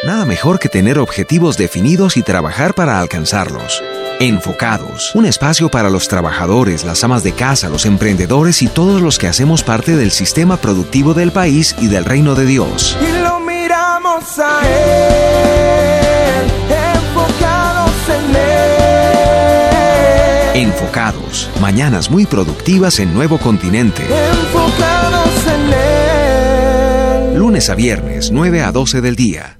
Nada mejor que tener objetivos definidos y trabajar para alcanzarlos. Enfocados, un espacio para los trabajadores, las amas de casa, los emprendedores y todos los que hacemos parte del sistema productivo del país y del reino de Dios. Y lo miramos a Él, enfocados en Él. Enfocados, mañanas muy productivas en Nuevo Continente. Enfocados en Él. Lunes a viernes, 9 a 12 del día.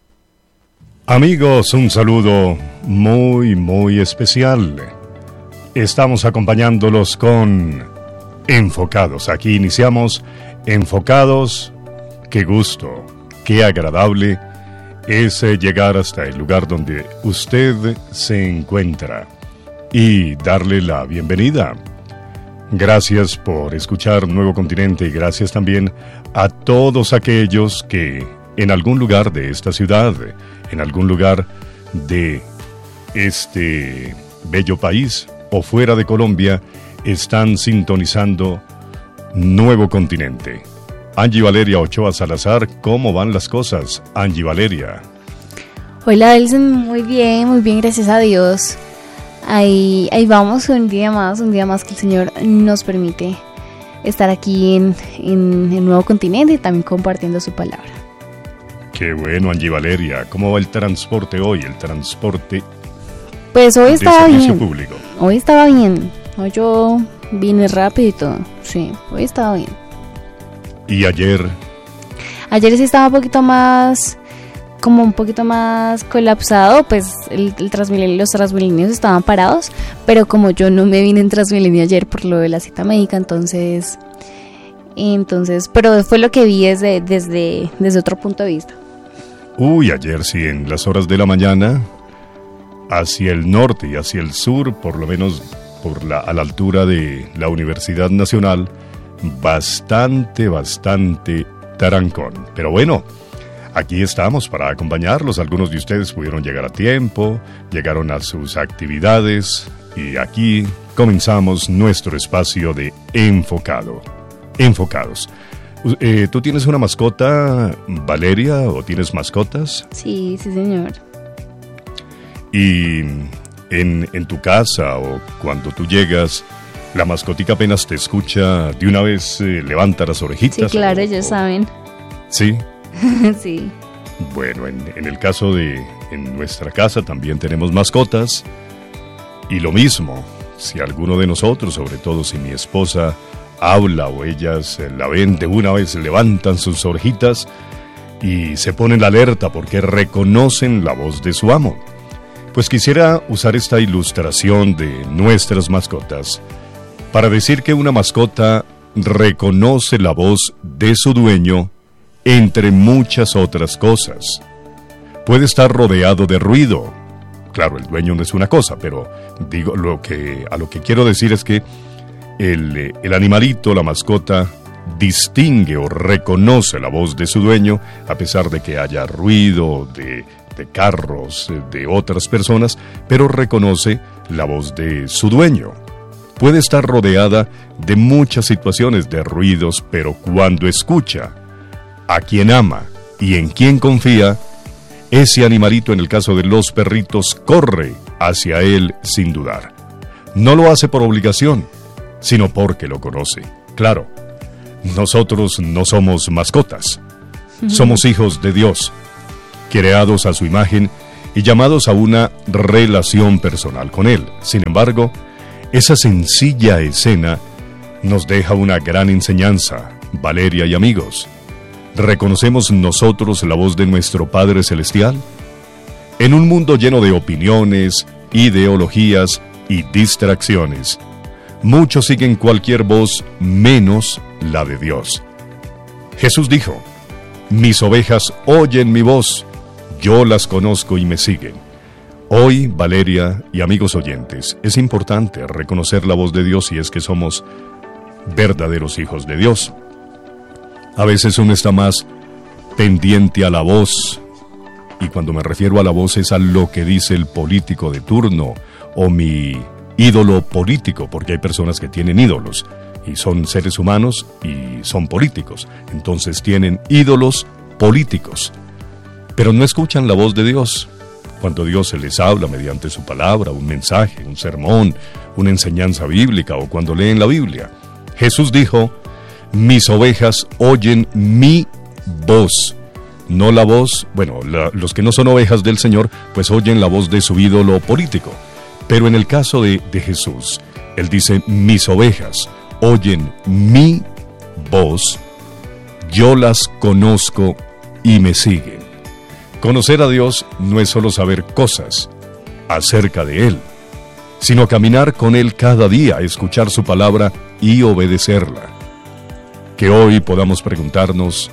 Amigos, un saludo muy especial. Estamos acompañándolos con Enfocados. Aquí iniciamos Enfocados. Qué gusto, qué agradable es llegar hasta el lugar donde usted se encuentra y darle la bienvenida. Gracias por escuchar Nuevo Continente y gracias también a todos aquellos que en algún lugar de esta ciudad, en algún lugar de este bello país o fuera de Colombia, están sintonizando Nuevo Continente. Angie Valeria Ochoa Salazar, ¿cómo van las cosas, Angie Valeria? Hola, Elson, muy bien, gracias a Dios. Ahí vamos, un día más que el Señor nos permite estar aquí en el Nuevo Continente y también compartiendo su palabra. Qué bueno, Angie Valeria. ¿Cómo va el transporte hoy? El transporte pues hoy estaba bien. Público. Hoy estaba bien. Hoy yo vine rápido y todo. Sí, hoy estaba bien. ¿Y ayer? Ayer sí estaba un poquito más colapsado, pues los Transmilenios estaban parados, pero como yo no me vine en Transmilenio ayer por lo de la cita médica, entonces, pero fue lo que vi desde otro punto de vista. Uy, ayer sí, en las horas de la mañana, hacia el norte y hacia el sur, por lo menos a la altura de la Universidad Nacional, bastante tarancón. Pero bueno, aquí estamos para acompañarlos. Algunos de ustedes pudieron llegar a tiempo, llegaron a sus actividades y aquí comenzamos nuestro espacio de Enfocados. ¿Tú tienes una mascota, Valeria, o tienes mascotas? Sí, señor. Y en tu casa o cuando tú llegas, la mascotica apenas te escucha, de una vez levanta las orejitas. Sí, claro, ellos saben. ¿Sí? Sí. Bueno, en el caso en nuestra casa también tenemos mascotas. Y lo mismo, si alguno de nosotros, sobre todo si mi esposa habla o ellas la ven, de una vez levantan sus orejitas y se ponen alerta porque reconocen la voz de su amo. Pues quisiera usar esta ilustración de nuestras mascotas para decir que una mascota reconoce la voz de su dueño entre muchas otras cosas. Puede estar rodeado de ruido. Claro, el dueño no es una cosa, pero digo a lo que quiero decir es que el animalito, la mascota, distingue o reconoce la voz de su dueño a pesar de que haya ruido de carros, de otras personas, pero reconoce la voz de su dueño. Puede estar rodeada de muchas situaciones de ruidos, pero cuando escucha a quien ama y en quien confía, ese animalito, en el caso de los perritos, corre hacia él sin dudar. No lo hace por obligación, sino porque lo conoce. Claro, nosotros no somos mascotas, somos hijos de Dios, creados a su imagen y llamados a una relación personal con Él. Sin embargo, esa sencilla escena nos deja una gran enseñanza, Valeria y amigos. ¿Reconocemos nosotros la voz de nuestro Padre Celestial? En un mundo lleno de opiniones, ideologías y distracciones, muchos siguen cualquier voz menos la de Dios. Jesús dijo: mis ovejas oyen mi voz, yo las conozco y me siguen. Hoy, Valeria y amigos oyentes, es importante reconocer la voz de Dios si es que somos verdaderos hijos de Dios. A veces uno está más pendiente a la voz, y cuando me refiero a la voz es a lo que dice el político de turno o mi ídolo político, porque hay personas que tienen ídolos y son seres humanos y son políticos, entonces tienen ídolos políticos. pero no escuchan la voz de Dios. Cuando Dios se les habla mediante su palabra, un mensaje, un sermón, una enseñanza bíblica o cuando leen la Biblia. Jesús dijo: mis ovejas oyen mi voz. No la voz, los que no son ovejas del Señor, pues oyen la voz de su ídolo político. Pero en el caso de Jesús, Él dice: mis ovejas oyen mi voz, yo las conozco y me siguen. Conocer a Dios no es solo saber cosas acerca de Él, sino caminar con Él cada día, escuchar su palabra y obedecerla. Que hoy podamos preguntarnos: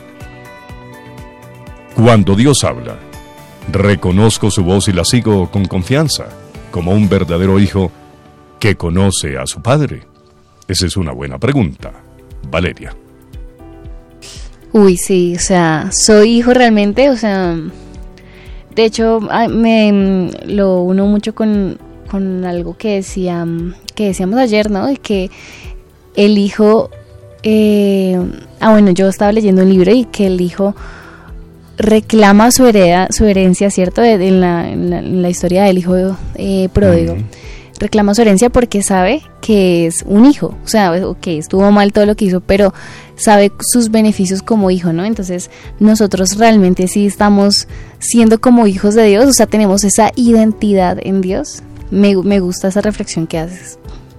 cuando Dios habla, ¿reconozco su voz y la sigo con confianza, como un verdadero hijo que conoce a su padre? Esa es una buena pregunta, Valeria. Uy, sí, o sea, soy hijo realmente, o sea, de hecho, me lo uno mucho con algo que decíamos ayer, ¿no? De que el hijo, yo estaba leyendo un libro y que el hijo reclama su herencia, ¿cierto? En la historia del hijo pródigo. Reclama su herencia porque sabe que es un hijo, o sea, que estuvo mal todo lo que hizo, pero sabe sus beneficios como hijo, ¿no? Entonces, nosotros realmente sí estamos siendo como hijos de Dios, o sea, tenemos esa identidad en Dios. Me gusta esa reflexión que haces.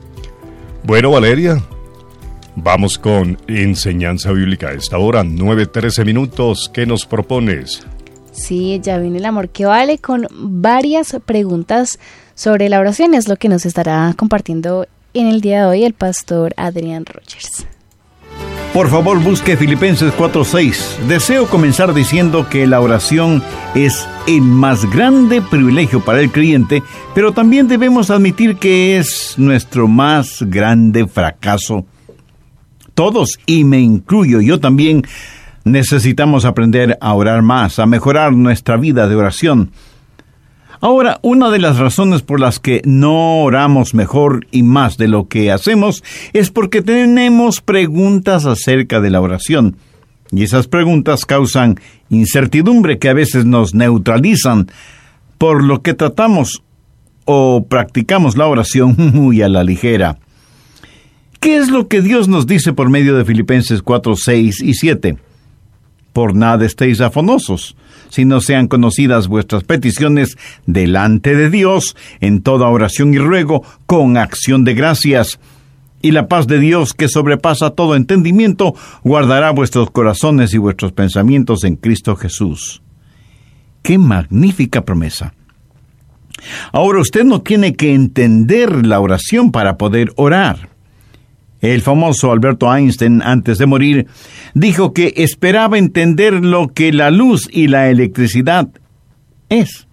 Bueno, Valeria, vamos con enseñanza bíblica a esta hora, 9:13 minutos. ¿Qué nos propones? Sí, ya viene el amor que vale con varias preguntas sobre la oración. Es lo que nos estará compartiendo en el día de hoy el pastor Adrián Rogers. Por favor, busque Filipenses 4:6. Deseo comenzar diciendo que la oración es el más grande privilegio para el creyente, pero también debemos admitir que es nuestro más grande fracaso. Todos, y me incluyo yo también, necesitamos aprender a orar más, a mejorar nuestra vida de oración. Ahora, una de las razones por las que no oramos mejor y más de lo que hacemos es porque tenemos preguntas acerca de la oración. Y esas preguntas causan incertidumbre que a veces nos neutralizan, por lo que tratamos o practicamos la oración muy a la ligera. ¿Qué es lo que Dios nos dice por medio de Filipenses 4:6 y 7? Por nada estéis afanosos, sino sean conocidas vuestras peticiones delante de Dios, en toda oración y ruego, con acción de gracias. Y la paz de Dios, que sobrepasa todo entendimiento, guardará vuestros corazones y vuestros pensamientos en Cristo Jesús. ¡Qué magnífica promesa! Ahora usted no tiene que entender la oración para poder orar. El famoso Alberto Einstein, antes de morir, dijo que esperaba entender lo que la luz y la electricidad es.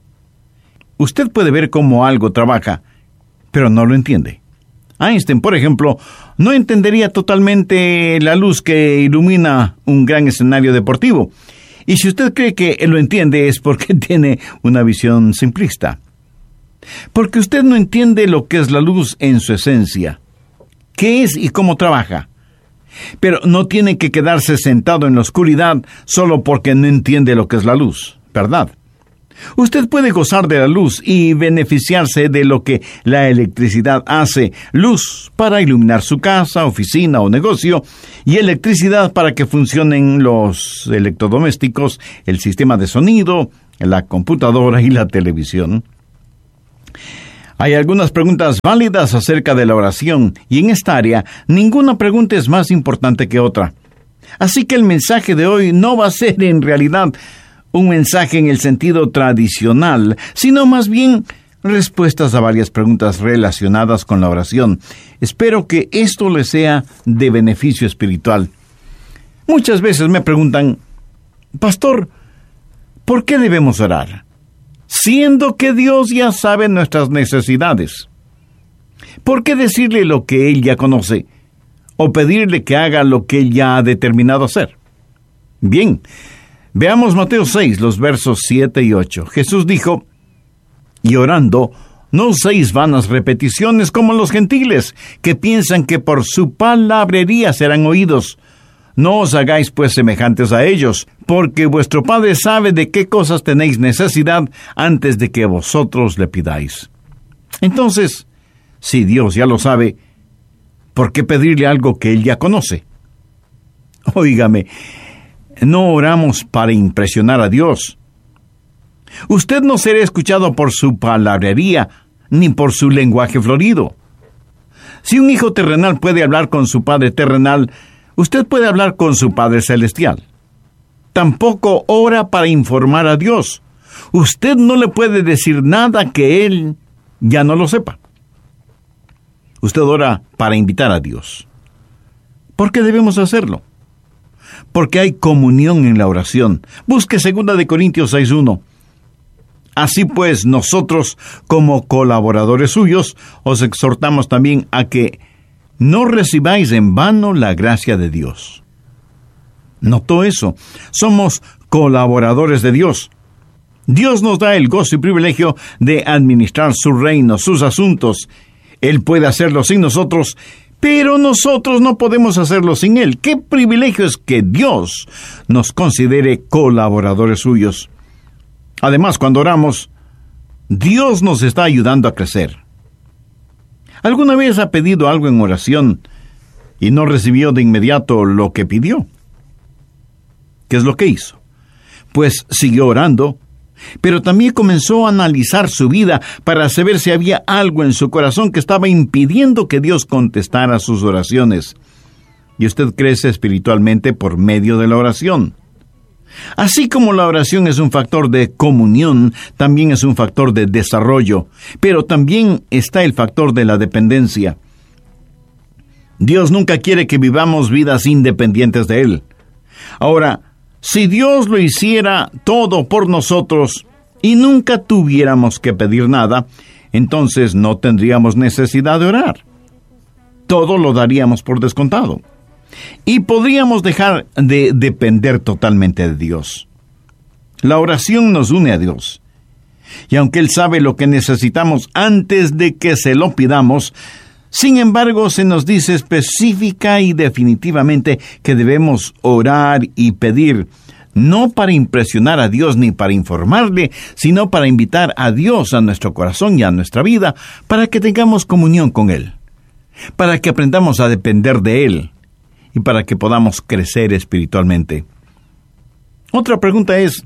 Usted puede ver cómo algo trabaja, pero no lo entiende. Einstein, por ejemplo, no entendería totalmente la luz que ilumina un gran escenario deportivo. Y si usted cree que lo entiende es porque tiene una visión simplista. Porque usted no entiende lo que es la luz en su esencia. ¿Qué es y cómo trabaja? Pero no tiene que quedarse sentado en la oscuridad solo porque no entiende lo que es la luz, ¿verdad? Usted puede gozar de la luz y beneficiarse de lo que la electricidad hace. Luz para iluminar su casa, oficina o negocio, y electricidad para que funcionen los electrodomésticos, el sistema de sonido, la computadora y la televisión. Hay algunas preguntas válidas acerca de la oración, y en esta área, ninguna pregunta es más importante que otra. Así que el mensaje de hoy no va a ser en realidad un mensaje en el sentido tradicional, sino más bien respuestas a varias preguntas relacionadas con la oración. Espero que esto les sea de beneficio espiritual. Muchas veces me preguntan: Pastor, ¿por qué debemos orar? Siendo que Dios ya sabe nuestras necesidades. ¿Por qué decirle lo que Él ya conoce? ¿O pedirle que haga lo que Él ya ha determinado hacer? Bien, veamos Mateo 6, los versos 7 y 8. Jesús dijo: y orando, no uséis vanas repeticiones como los gentiles, que piensan que por su palabrería serán oídos. No os hagáis pues semejantes a ellos, porque vuestro Padre sabe de qué cosas tenéis necesidad antes de que vosotros le pidáis. Entonces, si Dios ya lo sabe, ¿por qué pedirle algo que Él ya conoce? Óigame, no oramos para impresionar a Dios. Usted no será escuchado por su palabrería, ni por su lenguaje florido. Si un hijo terrenal puede hablar con su padre terrenal, usted puede hablar con su Padre Celestial. Tampoco ora para informar a Dios. Usted no le puede decir nada que Él ya no lo sepa. Usted ora para invitar a Dios. ¿Por qué debemos hacerlo? Porque hay comunión en la oración. Busque 2 Corintios 6:1. Así pues, nosotros, como colaboradores suyos, os exhortamos también a que no recibáis en vano la gracia de Dios. ¿Notó eso? Somos colaboradores de Dios. Dios nos da el gozo y privilegio de administrar su reino, sus asuntos. Él puede hacerlo sin nosotros, pero nosotros no podemos hacerlo sin Él. ¡Qué privilegio es que Dios nos considere colaboradores suyos! Además, cuando oramos, Dios nos está ayudando a crecer. ¿Alguna vez ha pedido algo en oración y no recibió de inmediato lo que pidió? ¿Qué es lo que hizo? Pues siguió orando, pero también comenzó a analizar su vida para saber si había algo en su corazón que estaba impidiendo que Dios contestara sus oraciones. Y usted crece espiritualmente por medio de la oración. Así como la oración es un factor de comunión, también es un factor de desarrollo, pero también está el factor de la dependencia. Dios nunca quiere que vivamos vidas independientes de Él. Ahora, si Dios lo hiciera todo por nosotros y nunca tuviéramos que pedir nada, entonces no tendríamos necesidad de orar. Todo lo daríamos por descontado. Y podríamos dejar de depender totalmente de Dios. La oración nos une a Dios. Y aunque Él sabe lo que necesitamos antes de que se lo pidamos, sin embargo se nos dice específica y definitivamente que debemos orar y pedir, no para impresionar a Dios ni para informarle, sino para invitar a Dios a nuestro corazón y a nuestra vida, para que tengamos comunión con Él, para que aprendamos a depender de Él, y para que podamos crecer espiritualmente. Otra pregunta es,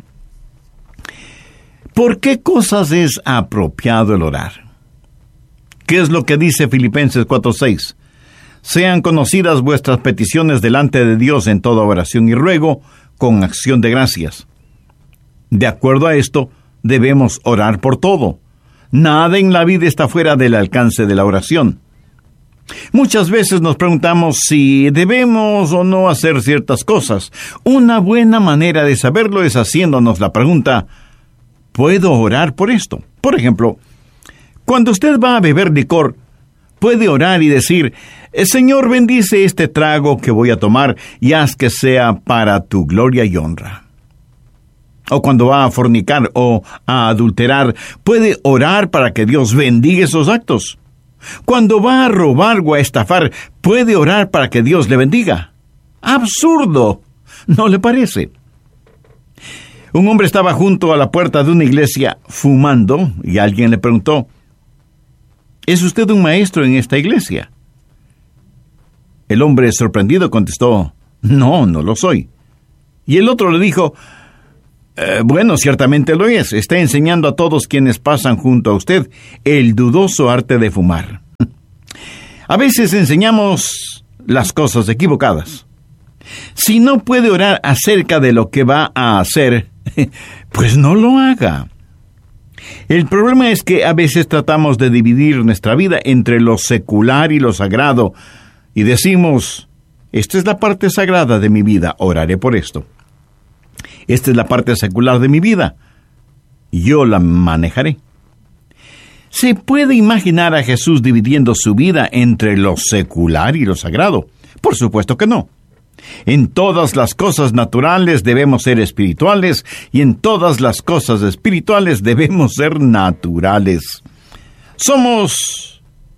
¿por qué cosas es apropiado el orar? ¿Qué es lo que dice Filipenses 4:6? Sean conocidas vuestras peticiones delante de Dios en toda oración y ruego, con acción de gracias. De acuerdo a esto, debemos orar por todo. Nada en la vida está fuera del alcance de la oración. Muchas veces nos preguntamos si debemos o no hacer ciertas cosas. Una buena manera de saberlo es haciéndonos la pregunta, ¿puedo orar por esto? Por ejemplo, cuando usted va a beber licor, puede orar y decir, Señor, bendice este trago que voy a tomar y haz que sea para tu gloria y honra. O cuando va a fornicar o a adulterar, puede orar para que Dios bendiga esos actos. Cuando va a robar o a estafar, puede orar para que Dios le bendiga. ¡Absurdo! ¿No le parece? Un hombre estaba junto a la puerta de una iglesia fumando y alguien le preguntó, ¿es usted un maestro en esta iglesia? El hombre sorprendido contestó, no lo soy. Y el otro le dijo, bueno, ciertamente lo es. Está enseñando a todos quienes pasan junto a usted el dudoso arte de fumar. A veces enseñamos las cosas equivocadas. Si no puede orar acerca de lo que va a hacer, pues no lo haga. El problema es que a veces tratamos de dividir nuestra vida entre lo secular y lo sagrado, y decimos, esta es la parte sagrada de mi vida, oraré por esto. Esta es la parte secular de mi vida, yo la manejaré. ¿Se puede imaginar a Jesús dividiendo su vida entre lo secular y lo sagrado? Por supuesto que no. En todas las cosas naturales debemos ser espirituales y en todas las cosas espirituales debemos ser naturales. Somos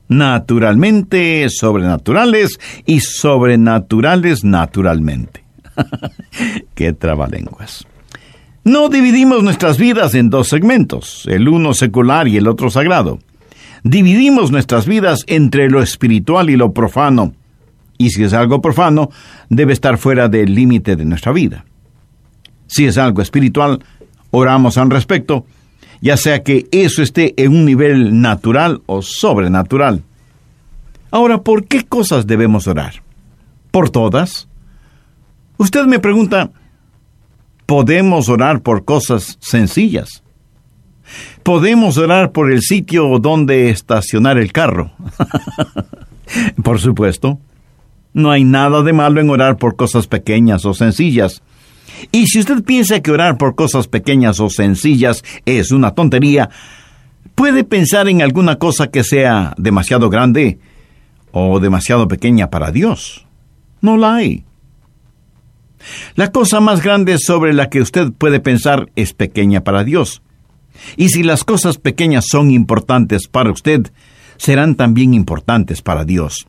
naturalmente sobrenaturales y sobrenaturales naturalmente. ¡Qué trabalenguas! No dividimos nuestras vidas en dos segmentos, el uno secular y el otro sagrado. Dividimos nuestras vidas entre lo espiritual y lo profano. Y si es algo profano, debe estar fuera del límite de nuestra vida. Si es algo espiritual, oramos al respecto, ya sea que eso esté en un nivel natural o sobrenatural. Ahora, ¿por qué cosas debemos orar? ¿Por todas? Usted me pregunta, ¿podemos orar por cosas sencillas? ¿Podemos orar por el sitio donde estacionar el carro? Por supuesto. No hay nada de malo en orar por cosas pequeñas o sencillas. Y si usted piensa que orar por cosas pequeñas o sencillas es una tontería, puede pensar en alguna cosa que sea demasiado grande o demasiado pequeña para Dios. No la hay. La cosa más grande sobre la que usted puede pensar es pequeña para Dios. Y si las cosas pequeñas son importantes para usted, serán también importantes para Dios.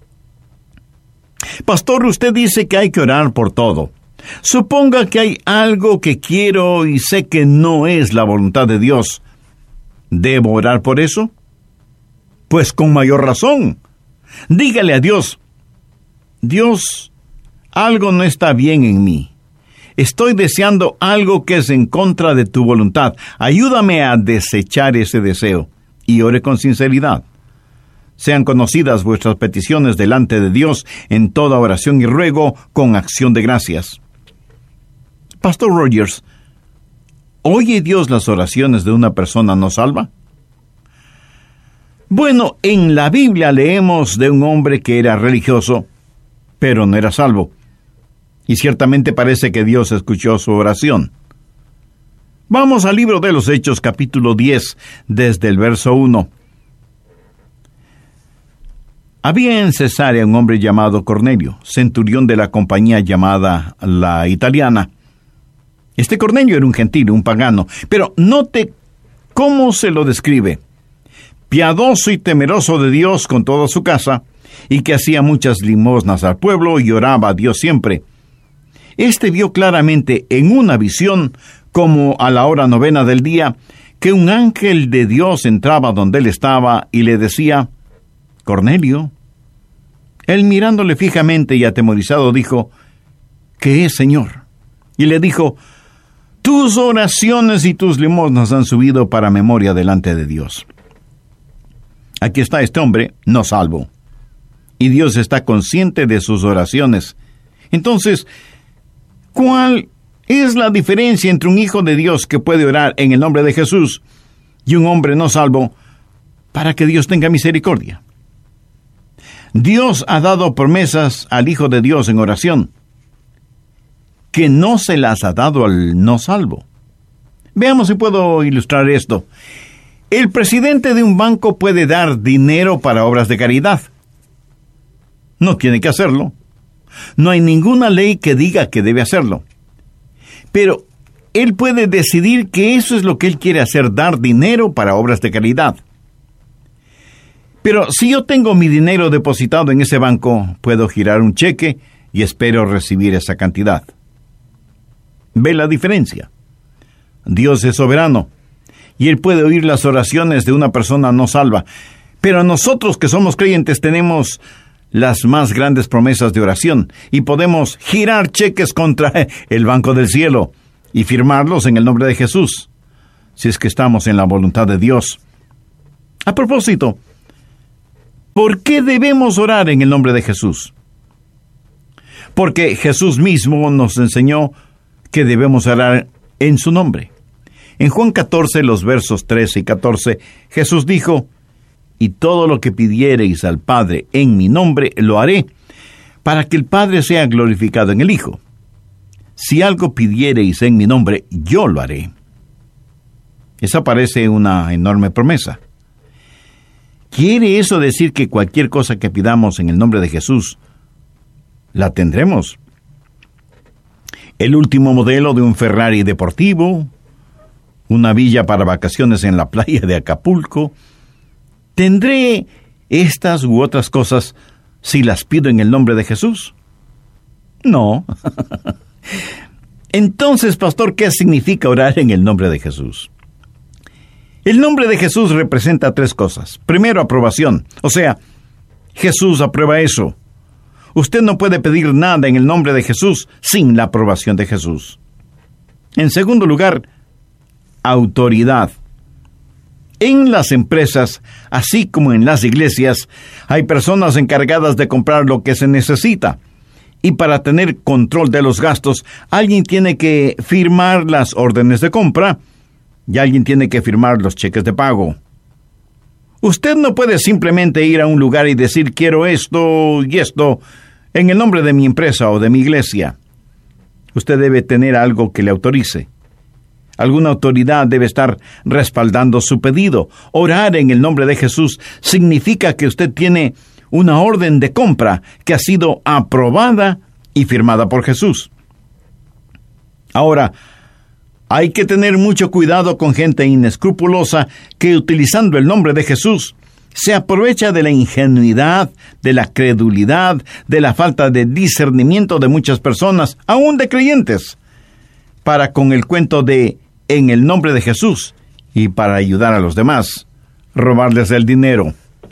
Pastor, usted dice que hay que orar por todo. Suponga que hay algo que quiero y sé que no es la voluntad de Dios. ¿Debo orar por eso? Pues con mayor razón. Dígale a Dios, Dios, algo no está bien en mí. Estoy deseando algo que es en contra de tu voluntad. Ayúdame a desechar ese deseo y ore con sinceridad. Sean conocidas vuestras peticiones delante de Dios en toda oración y ruego con acción de gracias. Pastor Rogers, ¿oye Dios las oraciones de una persona no salva? Bueno, en la Biblia leemos de un hombre que era religioso, pero no era salvo. Y ciertamente parece que Dios escuchó su oración. Vamos al libro de los Hechos, capítulo 10, desde el verso 1. Había en Cesarea un hombre llamado Cornelio, centurión de la compañía llamada la Italiana. Este Cornelio era un gentil, un pagano, pero note cómo se lo describe. Piadoso y temeroso de Dios con toda su casa, y que hacía muchas limosnas al pueblo y oraba a Dios siempre. Este vio claramente en una visión, como a la hora 9 del día, que un ángel de Dios entraba donde él estaba y le decía, Cornelio. Él mirándole fijamente y atemorizado dijo, ¿qué es, Señor? Y le dijo, tus oraciones y tus limosnas han subido para memoria delante de Dios. Aquí está este hombre, no salvo. Y Dios está consciente de sus oraciones. Entonces, ¿cuál es la diferencia entre un hijo de Dios que puede orar en el nombre de Jesús y un hombre no salvo para que Dios tenga misericordia? Dios ha dado promesas al Hijo de Dios en oración, que no se las ha dado al no salvo. Veamos si puedo ilustrar esto. El presidente de un banco puede dar dinero para obras de caridad. No tiene que hacerlo. No hay ninguna ley que diga que debe hacerlo. Pero él puede decidir que eso es lo que él quiere hacer, dar dinero para obras de caridad. Pero si yo tengo mi dinero depositado en ese banco, puedo girar un cheque y espero recibir esa cantidad. ¿Ve la diferencia? Dios es soberano y Él puede oír las oraciones de una persona no salva. Pero nosotros que somos creyentes tenemos las más grandes promesas de oración y podemos girar cheques contra el Banco del Cielo y firmarlos en el nombre de Jesús, si es que estamos en la voluntad de Dios. A propósito, ¿por qué debemos orar en el nombre de Jesús? Porque Jesús mismo nos enseñó que debemos orar en su nombre. En Juan 14, los versos 13 y 14, Jesús dijo, y todo lo que pidiereis al Padre en mi nombre, lo haré, para que el Padre sea glorificado en el Hijo. Si algo pidiereis en mi nombre, yo lo haré. Esa parece una enorme promesa. ¿Quiere eso decir que cualquier cosa que pidamos en el nombre de Jesús, la tendremos? El último modelo de un Ferrari deportivo, una villa para vacaciones en la playa de Acapulco. ¿Tendré estas u otras cosas si las pido en el nombre de Jesús? No. Entonces, pastor, ¿qué significa orar en el nombre de Jesús? El nombre de Jesús representa tres cosas. Primero, aprobación. O sea, Jesús aprueba eso. Usted no puede pedir nada en el nombre de Jesús sin la aprobación de Jesús. En segundo lugar, autoridad. En las empresas, así como en las iglesias, hay personas encargadas de comprar lo que se necesita. Y para tener control de los gastos, alguien tiene que firmar las órdenes de compra y alguien tiene que firmar los cheques de pago. Usted no puede simplemente ir a un lugar y decir quiero esto y esto en el nombre de mi empresa o de mi iglesia. Usted debe tener algo que le autorice. Alguna autoridad debe estar respaldando su pedido. Orar en el nombre de Jesús significa que usted tiene una orden de compra que ha sido aprobada y firmada por Jesús. Ahora, hay que tener mucho cuidado con gente inescrupulosa que, utilizando el nombre de Jesús, se aprovecha de la ingenuidad, de la credulidad, de la falta de discernimiento de muchas personas, aún de creyentes, para con el cuento de en el nombre de Jesús y para ayudar a los demás, robarles el dinero.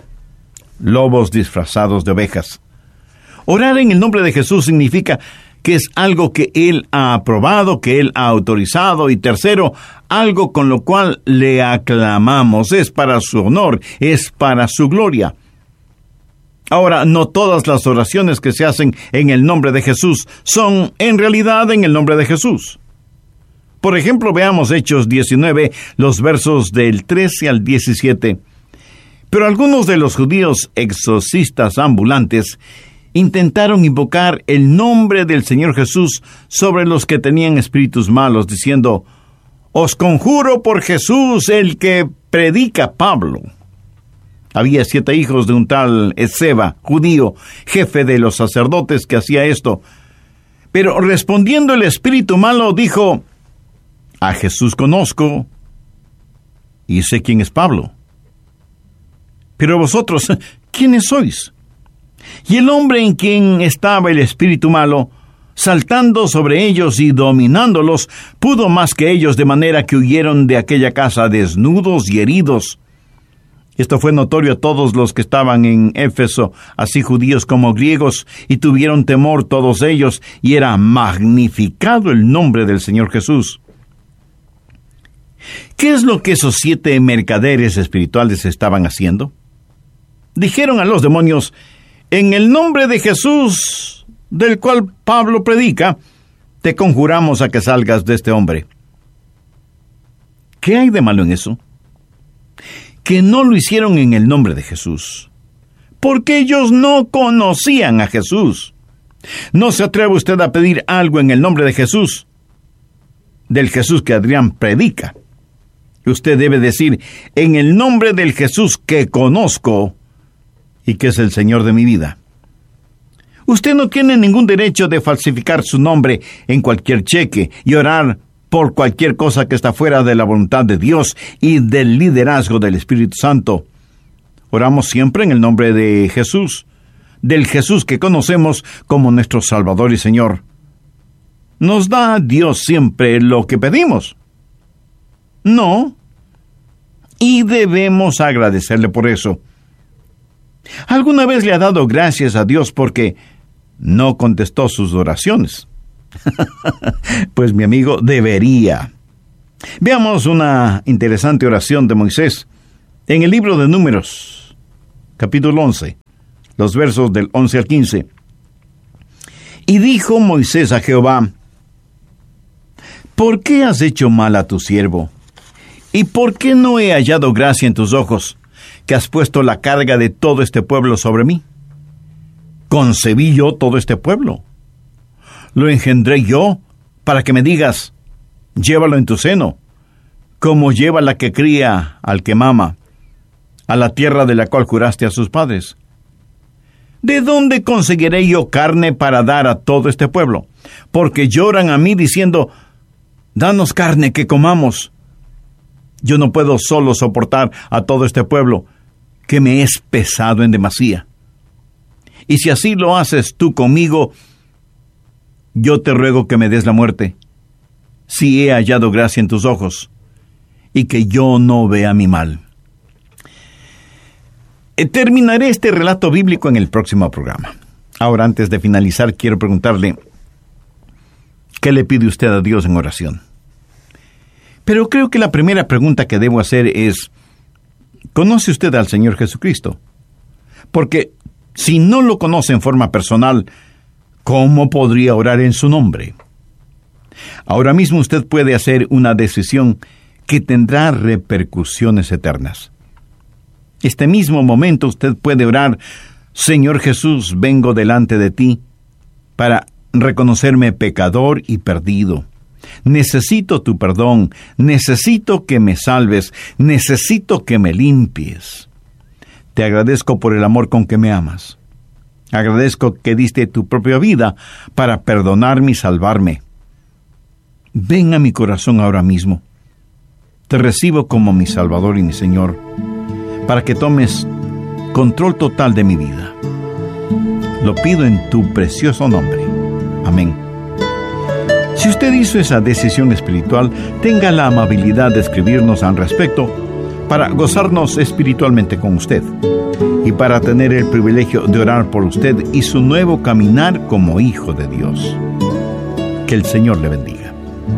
Lobos disfrazados de ovejas. Orar en el nombre de Jesús significa que es algo que Él ha aprobado, que Él ha autorizado, y tercero, algo con lo cual le aclamamos, es para su honor, es para su gloria. Ahora, no todas las oraciones que se hacen en el nombre de Jesús son en realidad en el nombre de Jesús. Por ejemplo, veamos Hechos 19, los versos del 13 al 17. Pero algunos de los judíos exorcistas ambulantes intentaron invocar el nombre del Señor Jesús sobre los que tenían espíritus malos, diciendo, «Os conjuro por Jesús, el que predica Pablo». Había 7 hijos de un tal Esceva, judío, jefe de los sacerdotes, que hacía esto. Pero respondiendo el espíritu malo, dijo, «A Jesús conozco, y sé quién es Pablo. Pero vosotros, ¿quiénes sois?» Y el hombre en quien estaba el espíritu malo, saltando sobre ellos y dominándolos, pudo más que ellos, de manera que huyeron de aquella casa desnudos y heridos. Esto fue notorio a todos los que estaban en Éfeso, así judíos como griegos, y tuvieron temor todos ellos, y era magnificado el nombre del Señor Jesús. ¿Qué es lo que esos 7 mercaderes espirituales estaban haciendo? Dijeron a los demonios, «En el nombre de Jesús, del cual Pablo predica, te conjuramos a que salgas de este hombre». ¿Qué hay de malo en eso? Que no lo hicieron en el nombre de Jesús, porque ellos no conocían a Jesús. No se atreve usted a pedir algo en el nombre de Jesús, del Jesús que Adrián predica. Usted debe decir, en el nombre del Jesús que conozco y que es el Señor de mi vida. Usted no tiene ningún derecho de falsificar su nombre en cualquier cheque y orar por cualquier cosa que está fuera de la voluntad de Dios y del liderazgo del Espíritu Santo. Oramos siempre en el nombre de Jesús, del Jesús que conocemos como nuestro Salvador y Señor. ¿Nos da Dios siempre lo que pedimos? No. Y debemos agradecerle por eso. ¿Alguna vez le ha dado gracias a Dios porque no contestó sus oraciones? Pues mi amigo, debería. Veamos una interesante oración de Moisés en el libro de Números, capítulo 11, los versos del 11 al 15. Y dijo Moisés a Jehová, ¿por qué has hecho mal a tu siervo? ¿Y por qué no he hallado gracia en tus ojos, que has puesto la carga de todo este pueblo sobre mí? ¿Concebí yo todo este pueblo? ¿Lo engendré yo para que me digas, llévalo en tu seno, como lleva la que cría al que mama, a la tierra de la cual juraste a sus padres? ¿De dónde conseguiré yo carne para dar a todo este pueblo? Porque lloran a mí diciendo, danos carne que comamos. Yo no puedo solo soportar a todo este pueblo, que me es pesado en demasía. Y si así lo haces tú conmigo, yo te ruego que me des la muerte, si he hallado gracia en tus ojos, y que yo no vea mi mal. Terminaré este relato bíblico en el próximo programa. Ahora, antes de finalizar, quiero preguntarle, ¿qué le pide usted a Dios en oración? Pero creo que la primera pregunta que debo hacer es, ¿conoce usted al Señor Jesucristo? Porque si no lo conoce en forma personal, ¿cómo podría orar en su nombre? Ahora mismo usted puede hacer una decisión que tendrá repercusiones eternas. Este mismo momento usted puede orar, Señor Jesús, vengo delante de ti para reconocerme pecador y perdido. Necesito tu perdón, necesito que me salves, necesito que me limpies. Te agradezco por el amor con que me amas. Agradezco que diste tu propia vida para perdonarme y salvarme. Ven a mi corazón ahora mismo. Te recibo como mi Salvador y mi Señor, para que tomes control total de mi vida. Lo pido en tu precioso nombre. Amén. Si usted hizo esa decisión espiritual, tenga la amabilidad de escribirnos al respecto para gozarnos espiritualmente con usted y para tener el privilegio de orar por usted y su nuevo caminar como hijo de Dios. Que el Señor le bendiga.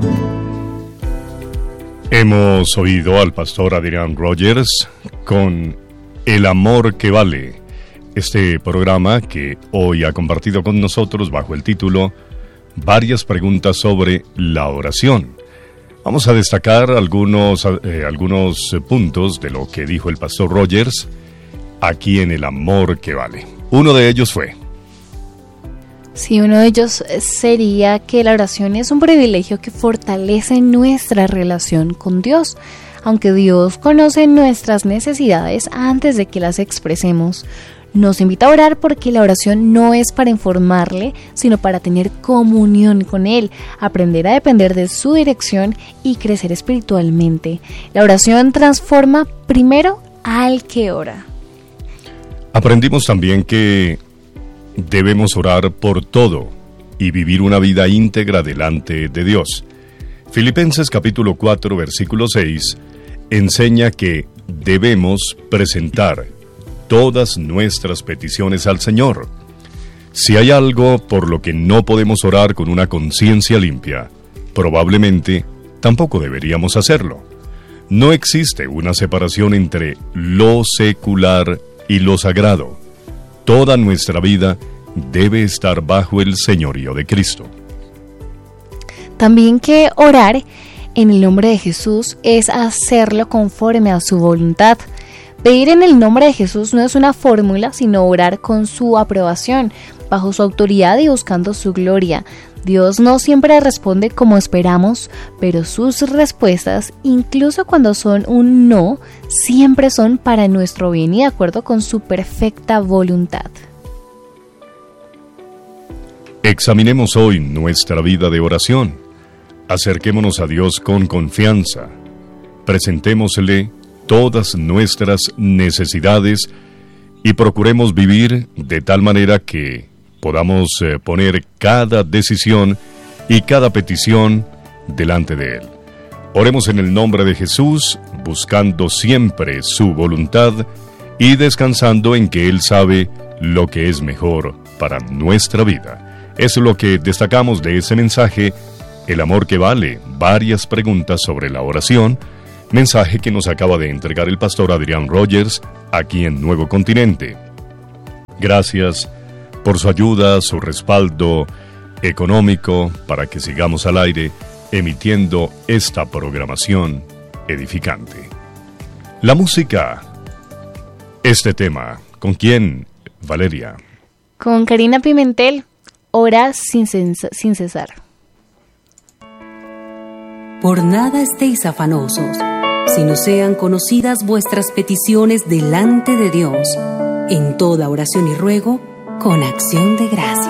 Hemos oído al pastor Adrián Rogers con El amor que vale, este programa que hoy ha compartido con nosotros bajo el título Varias preguntas sobre la oración. Vamos a destacar algunos puntos de lo que dijo el pastor Rogers aquí en El amor que vale. Uno de ellos fue: sí, uno de ellos sería que la oración es un privilegio que fortalece nuestra relación con Dios. Aunque Dios conoce nuestras necesidades antes de que las expresemos, nos invita a orar porque la oración no es para informarle, sino para tener comunión con Él, aprender a depender de su dirección y crecer espiritualmente. La oración transforma primero al que ora. Aprendimos también que debemos orar por todo y vivir una vida íntegra delante de Dios. Filipenses capítulo 4, versículo 6, enseña que debemos presentar todas nuestras peticiones al Señor. Si hay algo por lo que no podemos orar con una conciencia limpia, probablemente tampoco deberíamos hacerlo. No existe una separación entre lo secular y lo sagrado. Toda nuestra vida debe estar bajo el señorío de Cristo. También que orar en el nombre de Jesús es hacerlo conforme a su voluntad. Pedir en el nombre de Jesús no es una fórmula, sino orar con su aprobación, bajo su autoridad y buscando su gloria. Dios no siempre responde como esperamos, pero sus respuestas, incluso cuando son un no, siempre son para nuestro bien y de acuerdo con su perfecta voluntad. Examinemos hoy nuestra vida de oración. Acerquémonos a Dios con confianza. Presentémosle todas nuestras necesidades y procuremos vivir de tal manera que podamos poner cada decisión y cada petición delante de Él. Oremos en el nombre de Jesús, buscando siempre su voluntad y descansando en que Él sabe lo que es mejor para nuestra vida. Eso es lo que destacamos de ese mensaje, El amor que vale, varias preguntas sobre la oración, mensaje que nos acaba de entregar el pastor Adrián Rogers aquí en Nuevo Continente. Gracias por su ayuda, su respaldo económico para que sigamos al aire emitiendo esta programación edificante. La música. Este tema, ¿con quién, Valeria? Con Karina Pimentel, Ora sin cesar. Por nada estéis afanosos, sino sean conocidas vuestras peticiones delante de Dios, en toda oración y ruego, con acción de gracias.